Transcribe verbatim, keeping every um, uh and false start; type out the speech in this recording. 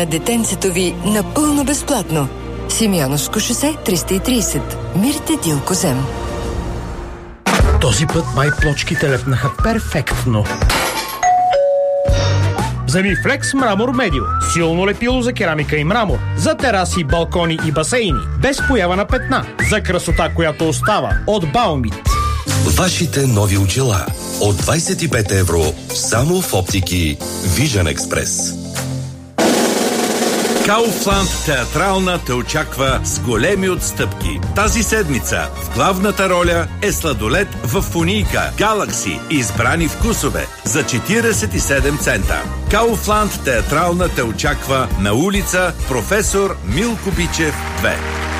детенцето ви напълно безплатно. Симеоновско шосе триста и трийсет. Мирте Дилкозем. Този път май плочките лепнаха перфектно. Вземи Флекс Мрамор Медио. Силно лепило за керамика и мрамор. За тераси, балкони и басейни. Без поява на петна. За красота, която остава. От Баумит. Вашите нови очила. От двайсет и пет евро. Само в оптики Vision Express. Кауфланд театрална те очаква с големи отстъпки. Тази седмица в главната роля е сладолед в фунийка Галакси, избрани вкусове за четирийсет и седем цента. Кауфланд театрална те очаква на улица Професор Милко Бичев две.